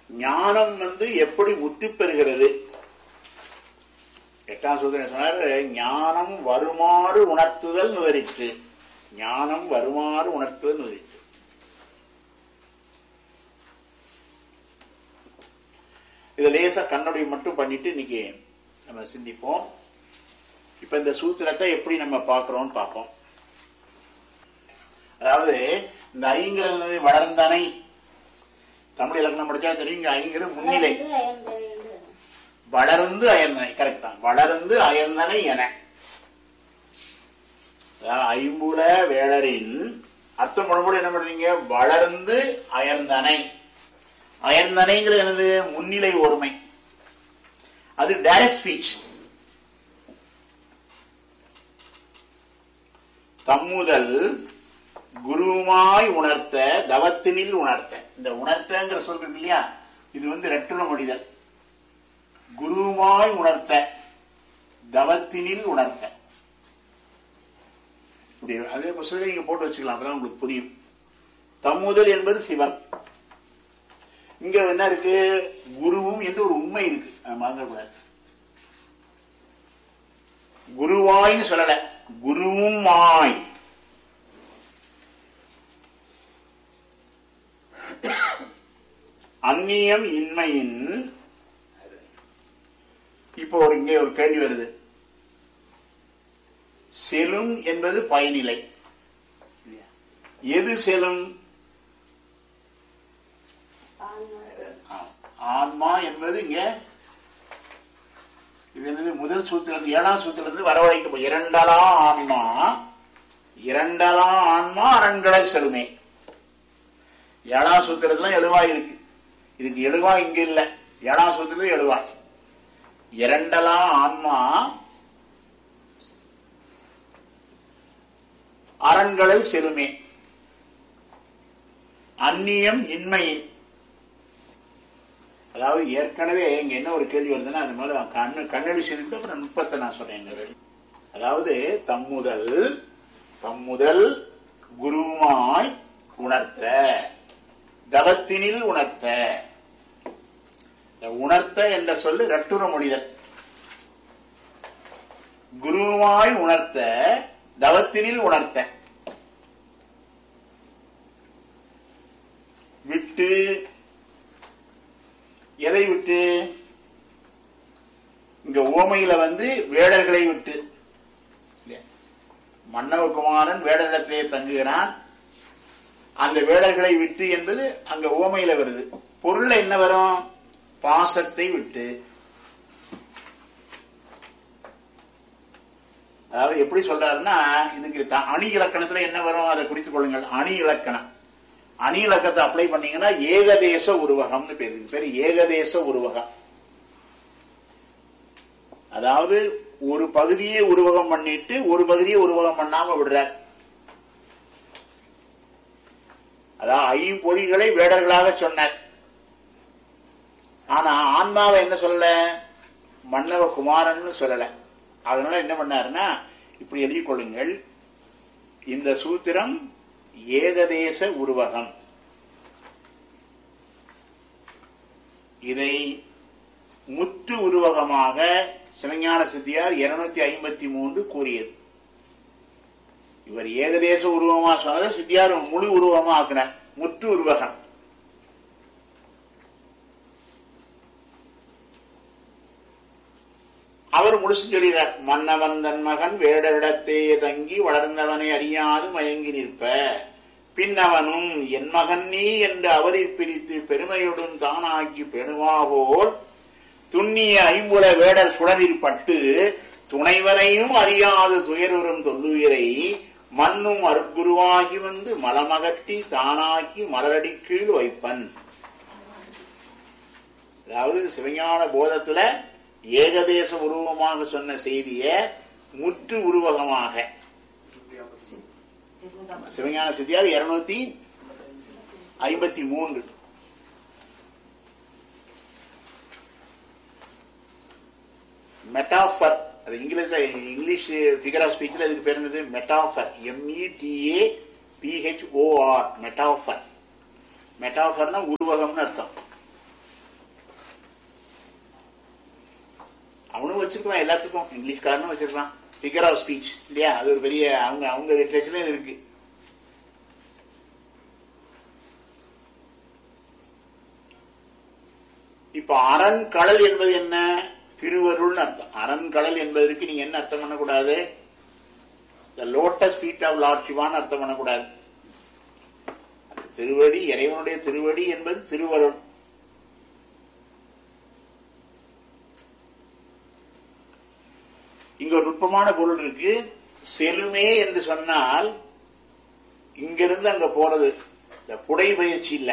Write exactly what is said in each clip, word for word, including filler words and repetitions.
ஞானம் வந்து எப்படி முற்றி பெறுகிறது? எட்டாம் சூத்திரம் சொன்னாரு, ஞானம் வருமாறு உணர்த்துதல் விவரித்து. ஞானம் வருமாறு உணர்த்துதல் விவரித்து. இதை லேசா கண்ணுடைய மட்டும் பண்ணிட்டு இன்னைக்கு நம்ம சிந்திப்போம். இப்ப இந்த சூத்திரத்தை எப்படி நம்ம பார்க்கிறோம் பார்ப்போம். அதாவது இந்த ஐங்கிறது வளர்ந்தனை, தமிழ் இலக்கணம் படிச்சா தெரியும். இங்க ஐங்கிறது முன்னிலை, வளர்ந்து அயர்ந்தனை. கரெக்ட் தான், வளர்ந்து அயர்ந்தனை என. ஐம்புல வேளரின் அர்த்தம் பண்ணும்போது என்ன பண்றீங்க? வளர்ந்து அயர்ந்தனை. அயர்ந்தனைங்கிறது எனது முன்னிலை ஒருமை, அது டைரக்ட் ஸ்பீச். தம்முதல் குருமாய் உணர்த்த தவத்தினில் உணர்த்த. இந்த உணர்த்தங்கிற சொல்றது இல்லையா, இது வந்து ரெட்டுற மொழிதல். குருமாய் உணர்த்த தவத்தினில் உணர்த்த. அதே புத்தகத்தை நீங்க போட்டு வச்சுக்கலாம், அப்பதான் உங்களுக்கு புரியும். தம்முதல் என்பது சிவன். இங்க என்ன இருக்கு? குருவும் என்று ஒரு உண்மை இருக்கு, மறந்துடக்கூடாது. குருவாய்னு சொல்லல, குருவும் மாய். அந்நியம் இன்மையின். இப்போ ஒரு இங்கே ஒரு கேள்வி வருது. செலும் என்பது பயனிலை. எது செலும்? ஆன்மா என்பது இங்க இது என்னது? முதல் சூத்திரத்து ஏழாம் சூத்திரத்து வரவழைக்க. இரண்டலா ஆன்மா, இரண்டலா ஆன்மா அரண்களை செலுமே. ஏழாம் சூத்திரத்துல எழுவாய் இருக்கு, இதுக்கு எழுவாய் இங்க இல்ல. ஏழாம் சூத்திரத்துல எழுவாய். இரண்டலா ஆன்மா அரண்களை செலுமே. அந்நியம் இன்மையின். அதாவது ஏற்கனவே இங்க என்ன ஒரு கேள்வி வருதுன்னா, அது மேல கண்ணு கண்ணடி செய்து அப்புறம் நுட்பத்தை நான் சொல்றேன். அதாவது தம்முதல் தம்முதல் குருமாய் உணர்த்த தவத்தினில் உணர்த்த. உணர்த்த என்ற சொல்லு ரட்டுர மொழிதல். குருவாய் உணர்த்த தவத்தினில் உணர்த்த. விட்டு எதை விட்டு? இங்க ஓமையில வந்து வேடர்களை விட்டு. மன்னவகுமாரன் வேடரிடத்திலே தங்குகிறான், அந்த வேடர்களை விட்டு என்பது அங்க ஓமையில வருது. பொருள்ல என்ன வரும்? பாசத்தை விட்டு. அதாவது எப்படி சொல்றாருன்னா, இதுக்கு அணி இலக்கணத்துல என்ன வரும் அதை குறித்துக் கொள்ளுங்கள். அணி இலக்கணம். அணி இலக்கத்தை அப்ளை பண்ணீங்கன்னா ஏகதேச உருவகம்னு பேரு. பேரு ஏகதேச உருவகம். அதாவது ஒரு பகுதியை உருவகம் பண்ணிட்டு ஒரு பகுதியை உருவகம் பண்ணாம விடுற. அதாவது ஐம்பொறிகளை வேடர்களாக சொன்னார். ஆனா ஆன்மாவை என்ன சொல்லல? மன்னவ குமாரன் சொல்லல. அதனால என்ன பண்ணாருன்னா, இப்படி எழுதி கொள்ளுங்கள். இந்த சூத்திரம் ஏகதேச உருவகம். இதை முற்று உருவகமாக சிவஞான சித்தியார் இருநூத்தி ஐம்பத்தி மூன்று கூறியது. இவர் ஏகதேச உருவமா சொன்னதை சித்தியார் முழு உருவமா ஆக்கினார், முற்று உருவகம். அவர் முடிச்சு சொல்கிறார், மன்னவன் தன் மகன் வேடரிடத்தே தங்கி வளர்ந்தவனை அறியாது மயங்கி நிற்ப, பின்னவனும் என் மகன் நீ என்று அவரை பிரித்து பெருமையுடன் தானாக்கி பெணுவாவோல் துண்ணிய ஐம்புல வேடர் சுடரில் பட்டு துணைவனையும் அறியாது துயருறும் தொல்லுயிரை மண்ணும் அருட்குருவாகி வந்து மலமகட்டி தானாக்கி மலரடி கீழ் வைப்பன். அதாவது சிவஞான போதத்துல ஏகதேச உருவமாக சொன்ன செய்திய முற்று உருவகமாக சிவஞான சித்தியார் இருநூத்தி ஐம்பத்தி மூன்று. மெட்டாஃபர், அது இங்கிலீஷ்ல இங்கிலீஷ் ஃபிகர் ஆஃப் ஸ்பீச்ல இதுக்கு பேர் என்னது? மெட்டாஃபர். எம்இடிஏ பிஹெச்ஓஆர் மெட்டாஃபர். மெட்டாஃபர்னா உருவகம்னு அர்த்தம். அவனும் வச்சிருக்கான், எல்லாத்துக்கும் இங்கிலீஷ்காரனும் வச்சிருக்கான் ஃபிகர் ஆஃப் ஸ்பீச் இல்லையா? அது ஒரு பெரிய அவங்க அவங்க லிட்ரேச்சர்ல இருக்கு. இப்ப அரண்கடல் என்பது என்ன? திருவருள்னு அர்த்தம். அரண்கடல் என்பதற்கு நீங்க என்ன அர்த்தம் பண்ணக்கூடாது? லோட்டஸ் ஃபீட் ஆஃப் லார்ட் சிவான்னு அர்த்தம் பண்ணக்கூடாது. அந்த திருவடி, இறைவனுடைய திருவடி என்பது திருவருள். இங்க ஒரு நுட்பமான பொருள் இருக்கு. செலுமே என்று சொன்னால் இங்கிருந்து அங்க போறது, இந்த புடை பயிற்சி இல்ல.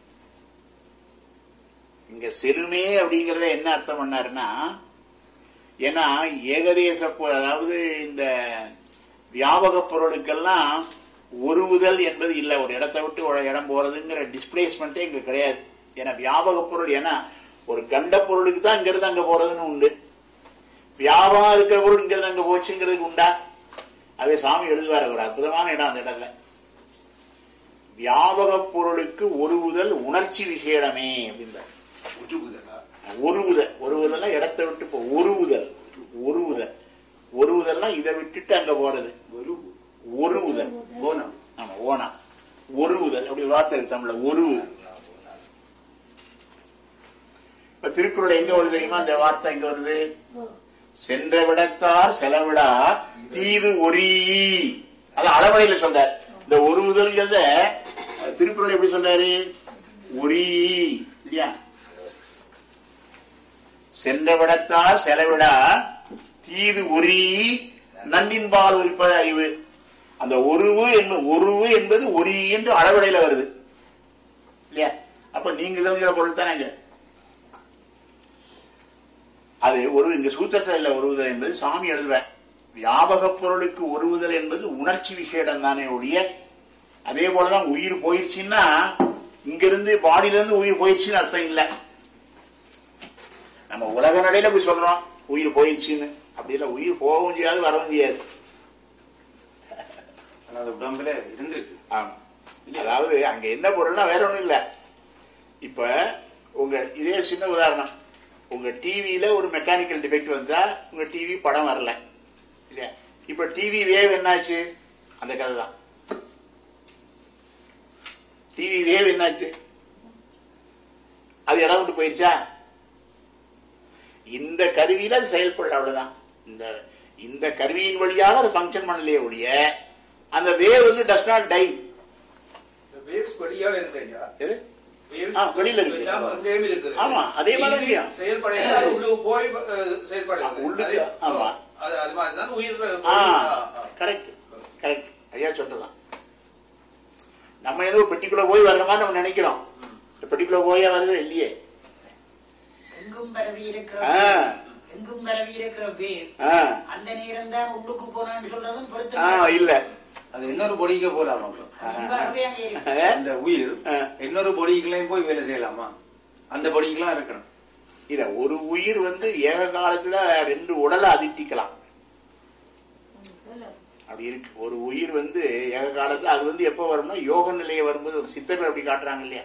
இங்க செலுமே அப்படிங்கறத என்ன அர்த்தம் பண்ணாருன்னா, ஏன்னா ஏகதேச, அதாவது இந்த வியாபக பொருளுக்கெல்லாம் ஒருவுதல் என்பது இல்லை. ஒரு இடத்தை விட்டு ஒரு இடம் போறதுங்கிற டிஸ்பிளேஸ்மெண்டே இங்க கிடையாது. ஏன்னா வியாபக பொருள், ஏன்னா ஒரு கண்ட பொருளுக்கு தான் இங்கிருந்து அங்க போறதுன்னு உண்டு. வியாபகம் இருக்கிற பொருள் இங்கிருந்து அங்க போச்சுங்கிறதுக்கு உண்டா? அதே சாமி எழுதுவார், ஒரு அற்புதமான இடம் அந்த இடத்துல. வியாபக பொருளுக்கு ஒருவுதல் உணர்ச்சி விஷயமே அப்படின்ற ஒருவுதல். ஒருவுதல் இடத்தை விட்டு போ, ஒருவுதல் ஒருவுதல் ஒருவுதல்னா இதை விட்டுட்டு அங்க போறது ஒருவுதல். ஓனம். ஆமா, ஓனம். ஒருவுதல் அப்படி வார்த்தை தமிழ்ல ஒருவு. இப்ப திருக்குறள் எங்க வருது தெரியுமா? அந்த வார்த்தை எங்க வருது? சென்ற விடத்தார் செலவிடா தீது ஒரீ. அது அளவடையில சொல்றார். இந்த ஒருவுதல் திருக்குறள் எப்படி சொல்றாரு? ஒரீ இல்லையா? சென்ற விடத்தார் செலவிடா தீது ஒரீ நன்னின்பால் உரிப்பது அறிவு. அந்த ஒருவு ஒருவு என்பது ஒரீ என்று அளவடையில வருது இல்லையா? அப்ப நீங்க தெரிஞ்ச பொருள் தானே அது. ஒரு இங்க சூத்திரத்தில் இல்ல ஒருவுதல் என்பது சாமி எழுதுவேன். வியாபக பொருளுக்கு ஒருவுதல் என்பது உணர்ச்சி விஷயம் தானே ஒழிய, அதே போலதான் உயிர் போயிடுச்சுன்னா இங்கிருந்து பாடியில இருந்து உயிர் போயிடுச்சுன்னு அர்த்தம் இல்ல. நம்ம உலக நடையில போய் சொல்றோம் உயிர் போயிடுச்சுன்னு, அப்படி இல்ல. உயிர் போகவும் செய்யாது, வரவும் செய்யாது. உடம்புல இருந்திருக்கு. ஆமா. அதாவது அங்க என்ன பொருள்னா வேற ஒண்ணும் இல்ல. இப்ப உங்க இதே சின்ன உதாரணம், உங்க டிவியில ஒரு மெக்கானிக்கல் டிஃபெக்ட் வந்தா உங்க டிவி படம் வரல இல்லையா? இப்ப டிவி வேவ் என்னாச்சு? அந்த கதை தான். டிவி வேவ் என்னாச்சு? அது இடம் விட்டு போயிருச்சா? இந்த கருவியில அது செயல்படல, அவ்வளவுதான். இந்த இந்த கருவியின் வழியாக அது ஃபங்க்ஷன் பண்ணலையே ஒழிய அந்த வேவ் வந்து டஸ் நாட் டை. வெளியில இருக்கு. ஆமா, அதே மாதிரி கரெக்ட் கரெக்ட் ஐயா சொல்றதான். நம்ம ஏதோ பெட்டிக்குள்ள போய் வர்ற மாதிரி நம்ம நினைக்கிறோம். பெட்டிக்குள்ள போயா வருது இல்லையே. எங்கும் பரவி இருக்கிற எங்கும் பரவி இருக்கிற வேர் அந்த நேரம் தான் உள்ளுக்கு போனான்னு சொல்றதும் பொருத்தம் இல்ல. அது இன்னொரு பொடிக்க போலாமா? அந்த உயிர் இன்னொரு பொடிக்கெல்லாம் போய் வேலை செய்யலாமா? அந்த பொடிக்கெல்லாம் இருக்கணும். இல்ல, ஒரு உயிர் வந்து ஏக காலத்துல ரெண்டு உடலை அதிட்டிக்கலாம், அப்படி இருக்கு. ஒரு உயிர் வந்து ஏக காலத்துல அது வந்து எப்ப வரும்னா யோக நிலையை வரும்போது, ஒரு சித்தர்கள் அப்படி காட்டுறாங்க இல்லையா?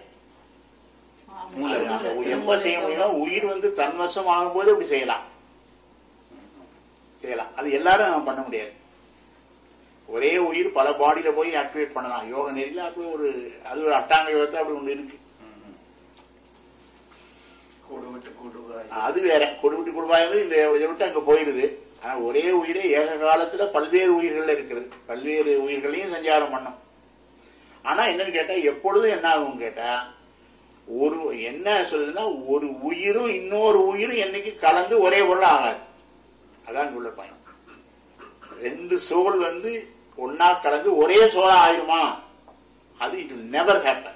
எப்ப செய்ய முடியும்? உயிர் வந்து தன்வசம் ஆகும்போது அப்படி செய்யலாம் செய்யலாம் அது எல்லாரும் பண்ண முடியாது. ஒரே உயிர் பல பாடியில போய் ஆக்டிவேட் பண்ணலாம் யோக நெறியில. அப்படி ஒரு அது ஒரு அட்டாங்க யோகத்தை அப்படி ஒண்ணு இருக்கு. அது வேற. கொடு விட்டு கொடுவாங்க இந்த இதை விட்டு அங்க போயிருது. ஆனா ஒரே உயிரே ஏக காலத்துல பல்வேறு உயிர்கள் இருக்கிறது. பல்வேறு உயிர்களையும் சஞ்சாரம் பண்ணும். ஆனா என்னன்னு கேட்டா எப்பொழுதும் என்ன ஆகும் கேட்டா, ஒரு என்ன சொல்லுதுன்னா, ஒரு உயிரும் இன்னொரு உயிரும் என்னைக்கு கலந்து ஒரே பொருள் ஆகாது. அதான் உள்ள பயன். ரெண்டு சோல் வந்து ஒன்னா கலந்து ஒரே சோலா ஆயிருமா? அது இட் வில் நெவர் ஹேப்பன்.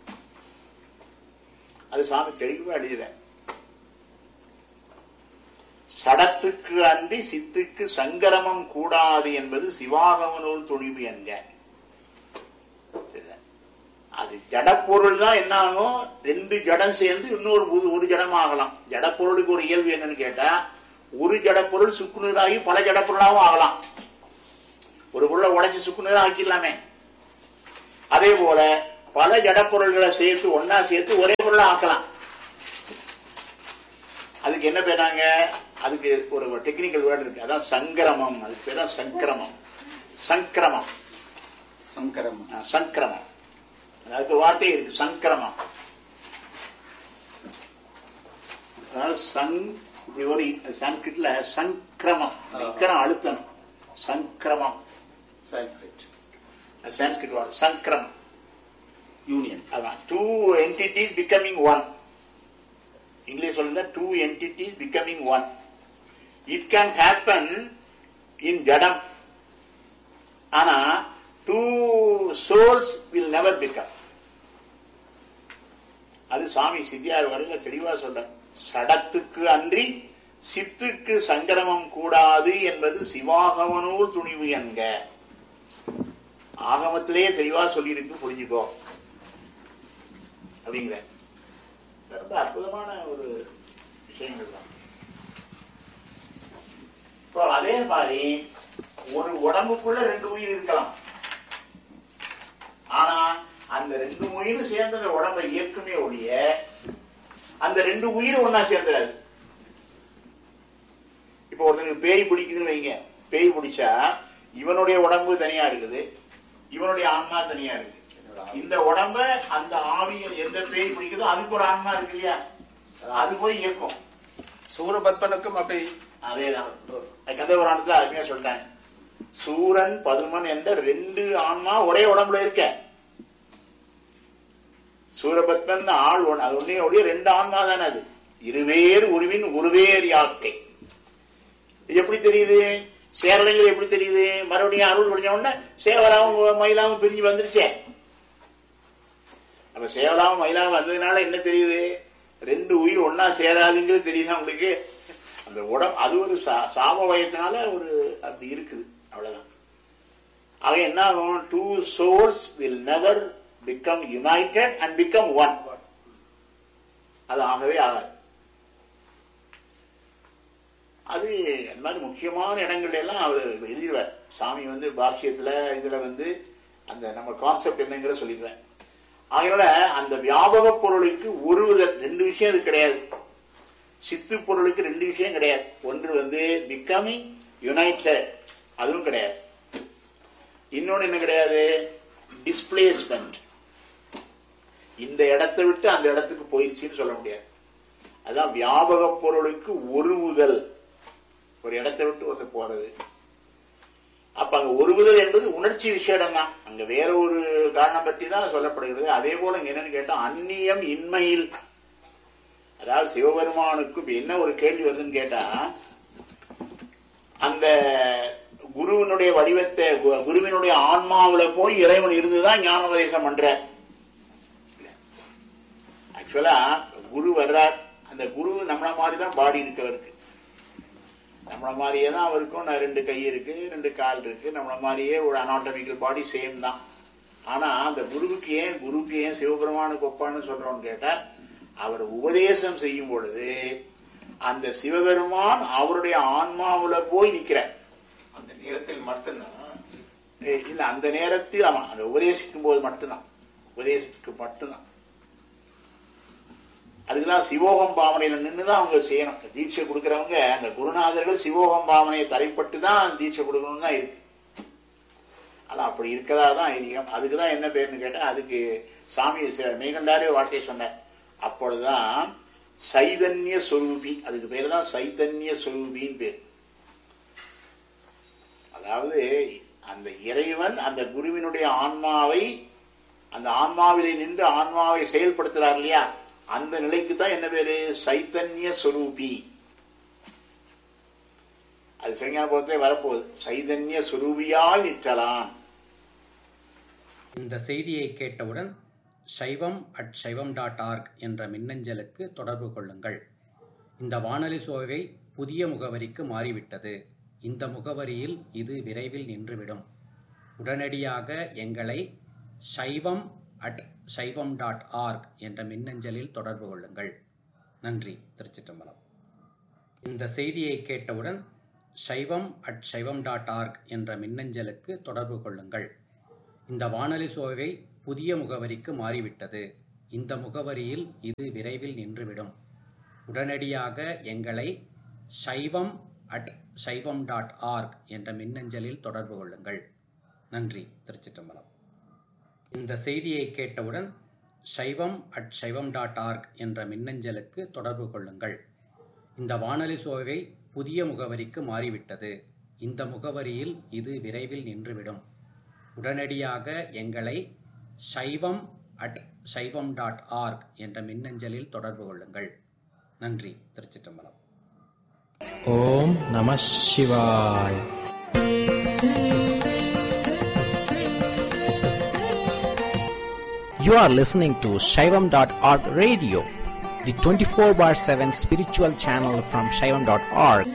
அது சாமி தெளிவா எழுதுற. சடத்துக்கு அன்றி சித்துக்கு சங்கரமம் கூடாது என்பது சிவாகம நூல் துணிவு என்க. அது ஜடப்பொருள் தான் என்ன ஆகும்? ரெண்டு ஜடம் சேர்ந்து இன்னொரு ஒரு ஜடம் ஆகலாம். ஜடப்பொருளுக்கு ஒரு இயல்பு என்னன்னு கேட்டா, ஒரு ஜடப்பொருள் சுக்குநீராகி பல ஜடப்பொருளாகவும் ஆகலாம். ஒரு பொருளை உடைச்சு சுக்குநீரா ஆக்கிடலாமே. அதே போல பல ஜடப்பொருள்களை சேர்த்து ஒன்னா சேர்த்து ஒரே பொருளை ஆக்கலாம். அதுக்கு என்ன பேராங்க? அதுக்கு ஒரு டெக்னிக்கல் வேர்டு இருக்கு, அதான் சங்கிரமம். அதுக்கு பேர் தான் சங்கிரமம். சங்கிரமம் சங்கரமம் சங்கிரமம் அதுக்கு வார்த்தை இருக்கு, சங்கிரமம். அதாவது சங் ஒரு சான்ஸ்கிரிட்ல சங்கிரமம், இக்கரம் அழுத்தணும், சங்கிரமம். சான்ஸ்கிரிட் சான்ஸ்கிரிட் வார்த்தை சங்கிரமம், யூனியன். அதான் two entities becoming one. English சொல்லுங்க, two entities becoming one. It can happen in ஜடம், ஆனா two souls will never become. அது சாமி சித்தியார் வரையில தெளிவா சொல்ற, சடத்துக்கு அன்றி சித்துக்கு சங்கிரமம் கூடாது என்பது சிவாகமனூர் துணிவு என்க. ஆகமத்திலே தெளிவா சொல்லியிருக்கு, புரிஞ்சுக்கோ அப்படிங்கிற ரொம்ப அற்புதமான ஒரு விஷயங்கள் தான். இப்போ அதே மாதிரி ஒரு உடம்புக்குள்ள ரெண்டு உயிர் இருக்கலாம், ஆனா அந்த ரெண்டு உயிரும் சேர்ந்த அந்த உடம்பை இயக்குமே ஒழிய அந்த ரெண்டு உயிரும் ஒன்னா சேர்ந்துடாது. இப்ப ஒருத்தனுக்கு பேய் பிடிக்குதுன்னு வைங்க, பேய் பிடிச்சா இவனுடைய உடம்பு தனியா இருக்குது, இவனுடைய ஆன்மா தனியா இருக்கு. இந்த உடம்ப அந்த ஆவிய எந்த பேய் பிடிக்குதோ அதுக்கு ஒரு ஆன்மா இருக்கு இல்லையா, அது போய் இயக்கும். சூரபத்மனுக்கும் அப்படி அதேதான் கந்தபுராணத்துல அருமையா சொல்றாங்க, சூரன் பதுமன் என்ற ரெண்டு ஆன்மா ஒரே உடம்புல இருக்க. சூரபத்மன் ஆள் ஒன்று, அது ஒன்னே ஒழிய ரெண்டு ஆன்மா தானே. அது இருவேறு உருவின் உருவேறு யாக்கை. இது எப்படி தெரியுது? சேரலங்கள் எப்படி தெரியுது? மறுபடியும் அருள் படிச்ச உடனே சேவலாவும் மயிலாவும் பிரிஞ்சு வந்துருச்சே. அப்ப சேவலாவும் மயிலாவும் வந்ததுனால என்ன தெரியுது? ரெண்டு உயிர் ஒன்னா சேராதுங்கிறது தெரியுது உங்களுக்கு. அந்த உடம்பு அது ஒரு சாம வயத்தினால ஒரு அப்படி இருக்குது, அவ்வளவுதான். ஆக என்ன ஆகும்? Two souls will never become united and become one. அது ஆகவே ஆகாது. அது அந்த மாதிரி முக்கியமான இடங்கள்ல எல்லாம் அவர் எழுதிடுவார். சாமி வந்து பாஷ்யத்துல இதுல வந்து அந்த நம்ம கான்செப்ட் என்னங்கிற சொல்லிடுவேன். அதனால அந்த வியாபக பொருளுக்கு ஒருவிதம் ரெண்டு விஷயம் அது கிடையாது. சித்து பொருளுக்கு ரெண்டு விஷயம் கிடையாது. ஒன்று வந்து பிகமிங் யுனைடெட், அதுவும் கிடையாது. இன்னொன்னு என்ன கிடையாது? டிஸ்பிளேஸ்மெண்ட். இந்த இடத்தை விட்டு அந்த இடத்துக்கு போயிடுச்சுன்னு சொல்ல முடியாது. அதான் வியாபக பொருளுக்கு ஒருவுதல், ஒரு இடத்தை விட்டு ஒருத்தர் போறது. அப்ப அங்க ஒருவுதல் என்பது உணர்ச்சி விஷயம் தான், அங்க வேற ஒரு காரணம் பற்றி தான் சொல்லப்படுகிறது. அதே போல என்னன்னு கேட்டா அந்நியம் இன்மையில், அதாவது சிவபெருமானுக்கு என்ன ஒரு கேள்வி வருதுன்னு கேட்டா, அந்த குருவினுடைய வடிவத்தை குருவினுடைய ஆன்மாவில போய் இறைவன் இருந்துதான் ஞானோபதேசம் பண்ற. ஆக்சுவலா குரு வர்றார், அந்த குரு நம்மள மாதிரிதான் பாடி இருக்கவருக்கு, நம்மள மாதிரியே தான் அவருக்கும் ரெண்டு கை இருக்கு, ரெண்டு கால் இருக்கு, நம்மள மாதிரியே ஒரு அனாட்டமிக்கல் பாடி சேம் தான். ஆனா அந்த குருவுக்கு ஏன் குருவுக்கு ஏன் சிவபெருமானுக்கு ஒப்பான்னு சொல்றோம்னு கேட்டா, அவர் உபதேசம் செய்யும் பொழுது அந்த சிவபெருமான் அவருடைய ஆன்மாவுல போய் நிக்கிறார். அந்த நேரத்தில் மட்டும்தான் இல்ல, அந்த நேரத்தில் ஆமா, அந்த உபதேசிக்கும் போது மட்டும்தான், உபதேசத்துக்கு மட்டும்தான். அதுக்குதான் சிவோகம் பாவனையில நின்றுதான் அவங்க செய்யணும். தீட்சை கொடுக்கறவங்க அந்த குருநாதர்கள் சிவோகம் பாவனையை தலைப்பட்டு தான் தீட்சை கொடுக்கணும் தான் இருக்கு. ஆனா அப்படி இருக்கதா தான் ஐதீகம். அதுக்குதான் என்ன பேருன்னு கேட்டா, அதுக்கு சாமி மெய்கண்டாரே வார்த்தையை சொன்னார். அப்பொழுதுதான் சைதன்ய சொரூபி, அதுக்கு பேரு தான் சைதன்ய சொரூபின்னு பேர். அதாவது அந்த இறைவன் அந்த குருவினுடைய ஆன்மாவை, அந்த ஆன்மாவிலே நின்று ஆன்மாவை செயல்படுத்துறார் இல்லையா, அந்த நிலைக்கு தான் என்ன பேரு? சைத்தன்ய சொரூபி. அது சிவஞான போதத்திலே வரப்போகுது, சைதன்ய சொரூபியாய் நிற்றலான். இந்த செய்தியை கேட்டவுடன் சைவம் அட் சைவம் டாட் ஆர்க் என்ற மின்னஞ்சலுக்கு தொடர்பு கொள்ளுங்கள். இந்த வானொலி சோவை புதிய முகவரிக்கு மாறிவிட்டது. இந்த முகவரியில் இது விரைவில் நின்றுவிடும். உடனடியாக எங்களை சைவம் அட் சைவம் டாட் ஆர்க் என்ற மின்னஞ்சலில் தொடர்பு கொள்ளுங்கள். நன்றி. திருச்சிற்றம்பலம். இந்த செய்தியை கேட்டவுடன் சைவம் அட் சைவம் டாட் ஆர்க் என்ற மின்னஞ்சலுக்கு தொடர்பு கொள்ளுங்கள். இந்த வானொலி சோவை புதிய முகவரிக்கு மாறிவிட்டது. இந்த முகவரியில் இது விரைவில் நின்றுவிடும். உடனடியாக எங்களை சைவம் அட் சைவம் டாட் ஆர்க் என்ற மின்னஞ்சலில் தொடர்பு கொள்ளுங்கள். நன்றி. திருச்சிற்றம்பலம். இந்த செய்தியை கேட்டவுடன் சைவம் அட் சைவம் டாட் ஆர்க் என்ற மின்னஞ்சலுக்கு தொடர்பு கொள்ளுங்கள். இந்த வானொலி சோவை புதிய முகவரிக்கு மாறிவிட்டது. இந்த முகவரியில் இது விரைவில் நின்றுவிடும். உடனடியாக எங்களை சைவம் அட் சைவம் டாட் ஆர்க் என்ற மின்னஞ்சலில் தொடர்பு கொள்ளுங்கள். நன்றி. திருச்சிற்றம்பலம். ஓம் நம சிவாய். You are listening to Shaivam dot org radio, the twenty-four bar seven spiritual channel from Shaivam dot org.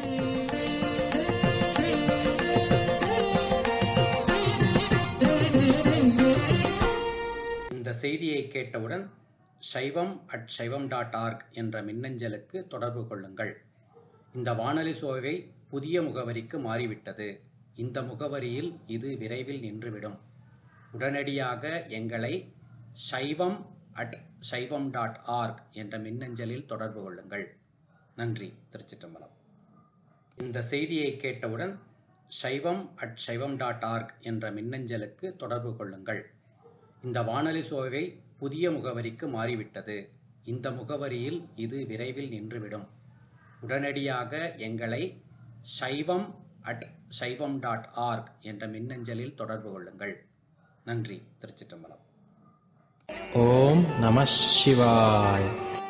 இந்த செய்தியை கேட்டவுடன் சைவம் அட் சைவம் டாட் ஆர்க் என்ற மின்னஞ்சலுக்கு தொடர்பு கொள்ளுங்கள். இந்த வானொலி சோவை புதிய முகவரிக்கு மாறிவிட்டது. இந்த முகவரியில் இது விரைவில் நின்றுவிடும். உடனடியாக எங்களை சைவம் அட் சைவம் டாட் ஆர்க் என்ற மின்னஞ்சலில் தொடர்பு கொள்ளுங்கள். நன்றி. திருச்சிற்றம்பலம். இந்த செய்தியை கேட்டவுடன் சைவம் அட் சைவம் டாட் ஆர்க் என்ற மின்னஞ்சலுக்கு தொடர்பு கொள்ளுங்கள். இந்த வானொலி சோவை புதிய முகவரிக்கு மாறிவிட்டது. இந்த முகவரியில் இது விரைவில் நின்றுவிடும். உடனடியாக எங்களை சைவம் அட் சைவம் டாட் ஆர்க் என்ற மின்னஞ்சலில் தொடர்பு கொள்ளுங்கள். நன்றி. திருச்சிற்றம்பலம். ஓம் நம சிவாய்.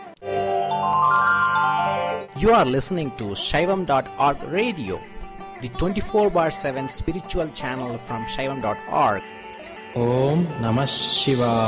You are listening to Shaivam dot org radio, the twenty-four bar seven spiritual channel from Shaivam dot org. Om Namah Shivaya.